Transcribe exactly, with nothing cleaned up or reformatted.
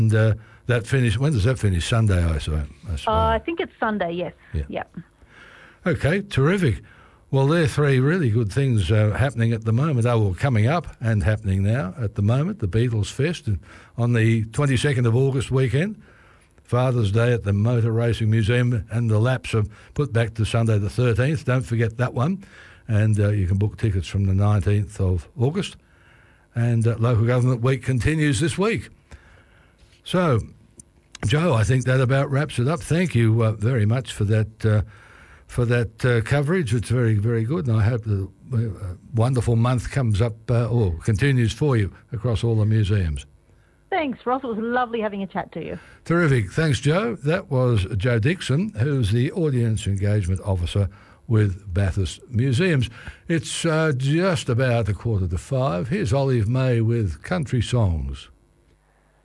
And uh, that finish. When does that finish? Sunday, I suppose. I, suppose. Uh, I think it's Sunday, yes. Yeah. Yep. Okay, terrific. Well, there are three really good things uh, happening at the moment. Oh, well, coming up and happening now at the moment, the Beatles Fest and on the twenty-second of August weekend, Father's Day at the Motor Racing Museum, and the laps are put back to Sunday the thirteenth. Don't forget that one. And uh, you can book tickets from the nineteenth of August. And uh, Local Government Week continues this week. So, Joe, I think that about wraps it up. Thank you uh, very much for that uh, for that uh, coverage. It's very, very good, and I hope the uh, wonderful month comes up uh, or continues for you across all the museums. Thanks, Ross. It was lovely having a chat to you. Terrific. Thanks, Joe. That was Joe Dixon, who's the Audience Engagement Officer with Bathurst Museums. It's uh, just about a quarter to five. Here's Olive May with Country Songs.